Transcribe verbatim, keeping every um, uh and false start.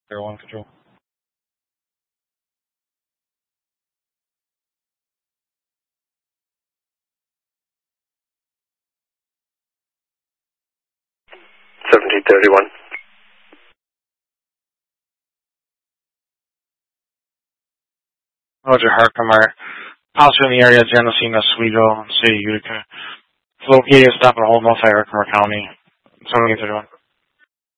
Zero one control. seventeen thirty-one. Roger, Harkamar. Officer in the area, Genesee, Oswego, City, Utica. Located stop at Holden, Herkimer County. seventeen thirty-one.